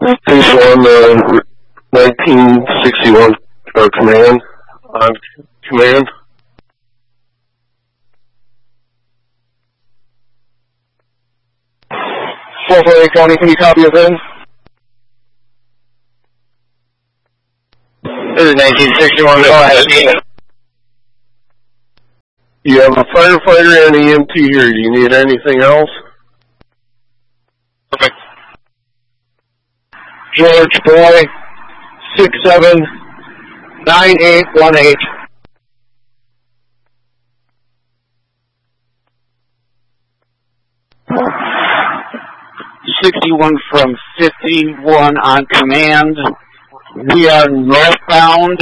Base 1, 1961, command. Command. Fort Lake County, can you copy us in? This is 1961, go ahead. You have a firefighter and an EMT here. Do you need anything else? Perfect. George Boy, 679818. '61 from 51 on command. We are northbound.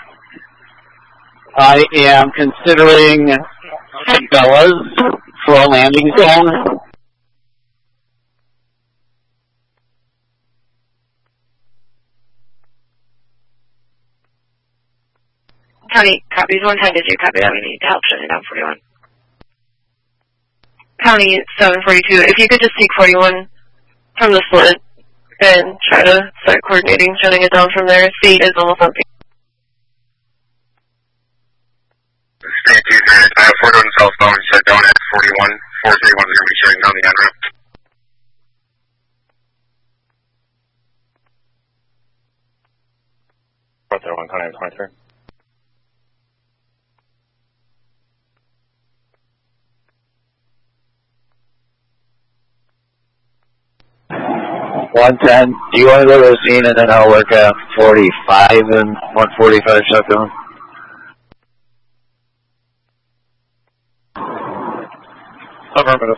I am considering Cabela's for a landing zone. County, copies 110, did you copy that? We need help shutting down 41. County 742, if you could just take 41 from the split and try to start coordinating shutting it down from there. C is almost empty. Stay tuned, 41 southbound, shut down at 41. 431 is going to be shutting down the on-ramp. There, 1 County 23. $110. Do you want to go to the scene and then I'll work at 45 and 145 shutdown? Affirmative.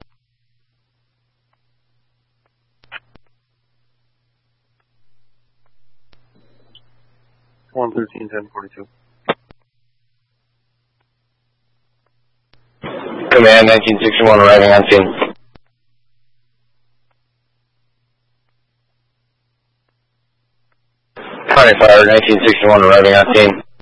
$113, 1042. Command 1961 arriving on scene. County Fire 1961 arriving on scene.